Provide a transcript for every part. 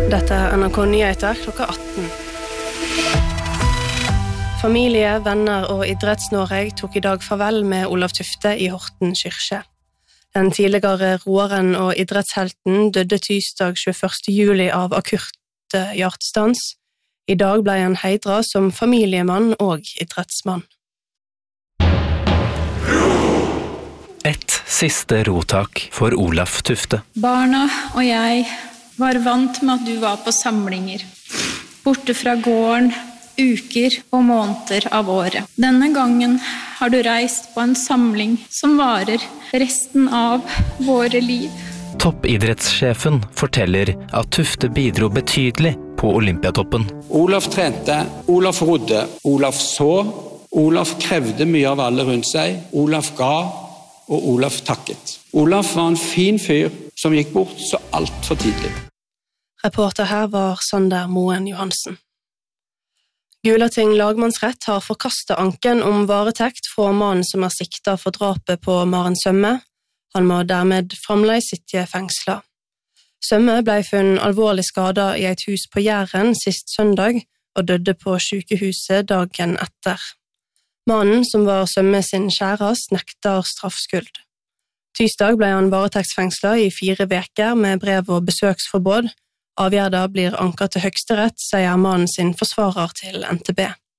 Dette NRK Nyheter klokka 18. Familie, venner og Idretts-Norge tok i dag farvel med Olav Tufte i Horten kyrkje. Den tidligere roeren og idrettshelten døde tirsdag 21. juli av akutt hjertestans. I dag ble han hedret som familiemann og idrettsmann. Et siste rotak for Olav Tufte. Barna og jeg var vant med at du var på samlinger, borte fra gården, uker og måneder av året. Denne gangen har du reist på en samling som varer resten av våre liv. Toppidrettssjefen forteller at Tufte bidro betydelig på Olympiatoppen. Olav trente, Olav rodde, Olav så, Olav krevde mye av alle rundt seg, Olav ga, og Olav takket. Olav var en fin fyr som gikk bort så alt for tidlig. Reporter her var Sander Moen Johansen. Gulating lagmannsrett har forkastet anken om varetekt fra mannen som er siktet for drapet på Maren Sømme. Han må dermed fremdeles sitte fengslet. Sømme ble funnet alvorlig skadet i et hus på Jæren sist søndag og døde på sykehuset dagen etter. Mannen, som var Sømme sin kjæreste, nekter straffskyld. Tirsdag ble han varetektsfengslet i 4 uker med brev- og besøksforbud. Avgjørelsen blir anket til Høyesterett, sier mannen sin forsvarer til NTB.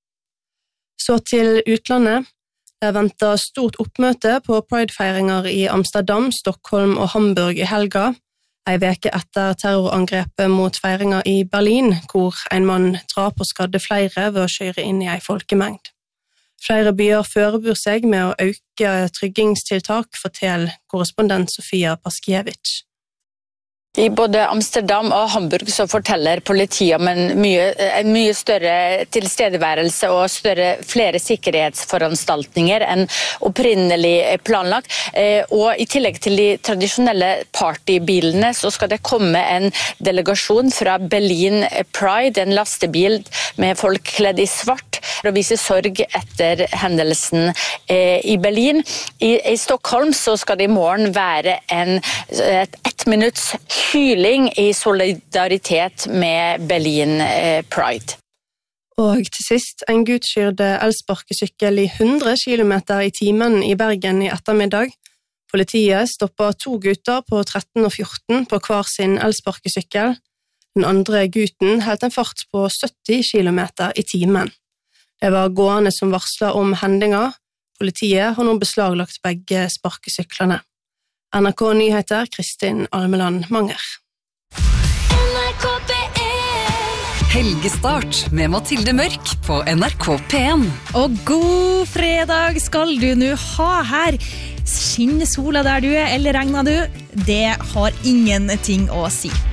Så til utlandet. Det ventet stort oppmøte på Pride-feiringer i Amsterdam, Stockholm og Hamburg i helga. En uke etter terrorangrepet mot feiringer i Berlin, hvor en mann drap og skadde flere ved å kjøre inn i en folkemengd. Flere byer forbereder seg med å øke tryggingstiltak, forteller korrespondent Sofia Paskiewicz. I både Amsterdam og Hamburg så forteller politiet om en mye større tilstedeværelse og flere sikkerhetsforanstaltninger enn opprinnelig planlagt. Og i tillegg til de tradisjonelle partybilene så skal det komme en delegasjon fra Berlin Pride, en lastebil med folk kledd i svart, for å vise sorg etter hendelsen i Berlin. I Stockholm så skal det i morgen være et 1 minutts hyling i solidaritet med Berlin Pride. Og til sist, en gutt kjørte elsparkesykkel i 100 km i timen i Bergen i ettermiddag. Politiet stoppet 2 gutter på 13 og 14 på hver sin elsparkesykkel. Den andre gutten holdt en fart på 70 km i timen. Det var gående som varslet om hendinger. Politiet har nå beslaglagt begge sparkesyklene. NRK Nyheter, Kristin Almeland Manger. Helgestart med Mathilde Mørk på NRK P1. Og god fredag skal du nå ha her. Skinner sola der du er, eller regner du? Det har ingenting å si.